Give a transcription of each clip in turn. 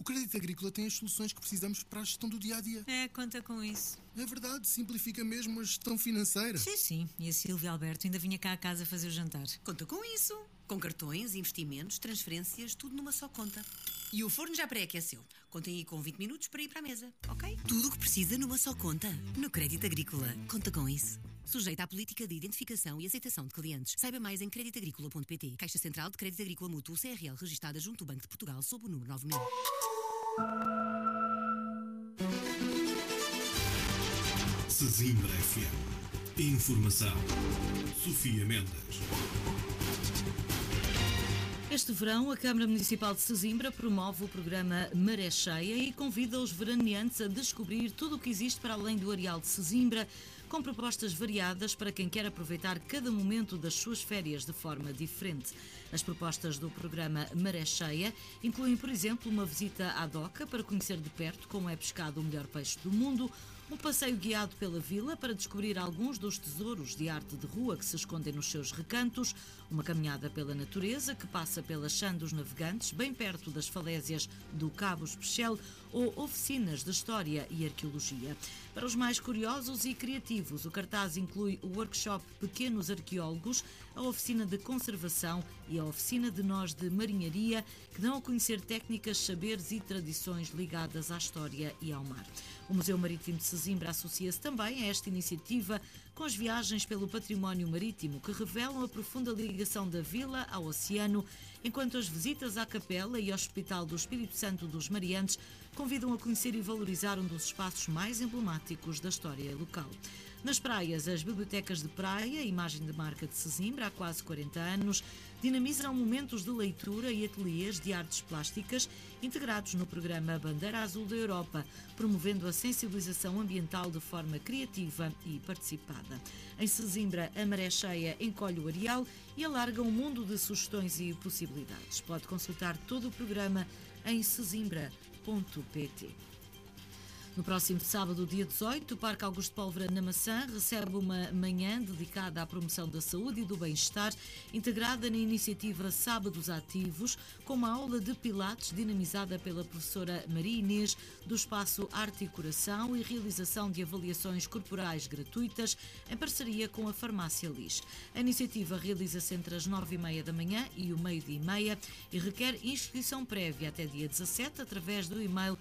O Crédito Agrícola tem as soluções que precisamos para a gestão do dia-a-dia. Conta com isso. É verdade, simplifica mesmo a gestão financeira. Sim. E a Silvia Alberto ainda vinha cá a casa fazer o jantar. Conta com isso. Com cartões, investimentos, transferências, tudo numa só conta. E o forno já pré-aqueceu. Contem aí com 20 minutos para ir para a mesa, ok? Tudo o que precisa numa só conta. No Crédito Agrícola. Conta com isso. Sujeita à política de identificação e aceitação de clientes. Saiba mais em creditagricola.pt. Caixa Central de Crédito Agrícola Mútuo CRL, registada junto ao Banco de Portugal, sob o número 9000. Sesimbra FM. Informação. Sofia Mendes. Este verão, a Câmara Municipal de Sesimbra promove o programa Maré Cheia e convida os veraneantes a descobrir tudo o que existe para além do areal de Sesimbra, com propostas variadas para quem quer aproveitar cada momento das suas férias de forma diferente. As propostas do programa Maré Cheia incluem, por exemplo, uma visita à doca para conhecer de perto como é pescado o melhor peixe do mundo, um passeio guiado pela vila para descobrir alguns dos tesouros de arte de rua que se escondem nos seus recantos, uma caminhada pela natureza que passa pela Chã dos Navegantes, bem perto das falésias do Cabo Especial, ou oficinas de História e Arqueologia. Para os mais curiosos e criativos, o cartaz inclui o workshop Pequenos Arqueólogos, a oficina de conservação e a oficina de nós de marinharia, que dão a conhecer técnicas, saberes e tradições ligadas à história e ao mar. O Museu Marítimo de Sesimbra associa-se também a esta iniciativa com as viagens pelo património marítimo, que revelam a profunda ligação da vila ao oceano, enquanto as visitas à Capela e ao Hospital do Espírito Santo dos Mariantes convidam a conhecer e valorizar um dos espaços mais emblemáticos da história local. Nas praias, as bibliotecas de praia, imagem de marca de Sesimbra há quase 40 anos, dinamizam momentos de leitura e ateliês de artes plásticas integrados no programa Bandeira Azul da Europa, promovendo a sensibilização ambiental de forma criativa e participada. Em Sesimbra, a Maré Cheia encolhe o areal e alarga um mundo de sugestões e possibilidades. Pode consultar todo o programa em sesimbra.pt. No próximo sábado, dia 18, o Parque Augusto Pólvora na Maçã recebe uma manhã dedicada à promoção da saúde e do bem-estar, integrada na iniciativa Sábados Ativos, com uma aula de pilates dinamizada pela professora Maria Inês, do espaço Arte e Coração, e realização de avaliações corporais gratuitas em parceria com a Farmácia Lis. A iniciativa realiza-se entre as 9h30 da manhã e o meio-dia e meia e requer inscrição prévia até dia 17 através do e-mail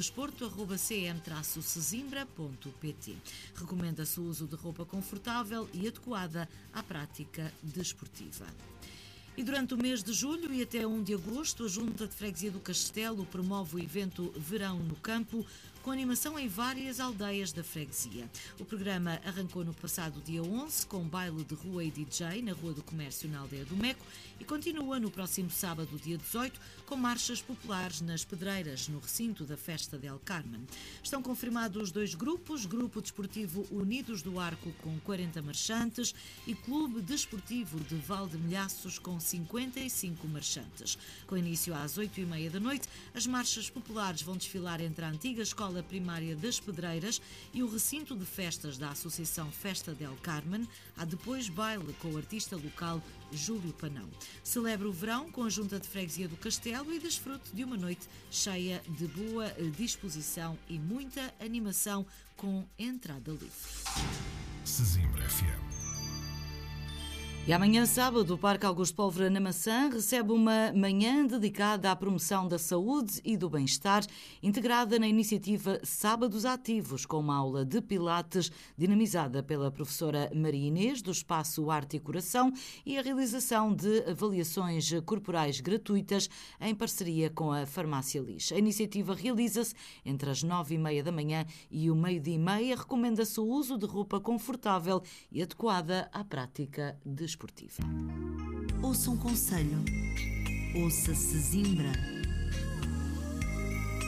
desporto@cm-sesimbra.pt. Recomenda-se o uso de roupa confortável e adequada à prática desportiva. E durante o mês de julho e até 1 de agosto, a Junta de Freguesia do Castelo promove o evento Verão no Campo, com animação em várias aldeias da freguesia. O programa arrancou no passado dia 11, com baile de rua e DJ na Rua do Comércio na Aldeia do Meco, e continua no próximo sábado, dia 18, com marchas populares nas Pedreiras, no recinto da Festa del Carmen. Estão confirmados 2 grupos: Grupo Desportivo Unidos do Arco, com 40 marchantes, e Clube Desportivo de Valdemilhaços, com 55 marchantes. Com início às 8h30 da noite, as marchas populares vão desfilar entre a antiga Escola Primária das Pedreiras e o recinto de festas da Associação Festa del Carmen. Há depois baile com o artista local Júlio Panão. Celebra o verão com a Junta de Freguesia do Castelo e desfrute de uma noite cheia de boa disposição e muita animação, com entrada livre. Sesimbra FM. E amanhã, sábado, o Parque Augusto Pólvora na Maçã recebe uma manhã dedicada à promoção da saúde e do bem-estar, integrada na iniciativa Sábados Ativos, com uma aula de pilates dinamizada pela professora Maria Inês, do espaço Arte e Coração, e a realização de avaliações corporais gratuitas em parceria com a Farmácia Lis. A iniciativa realiza-se entre as 9h30 da manhã e o meio-dia e meia. Recomenda-se o uso de roupa confortável e adequada à prática desportiva. Ouça um conselho. Ouça Sesimbra.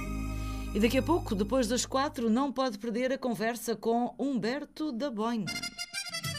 E daqui a pouco, depois das 4, não pode perder a conversa com Humberto da Boina.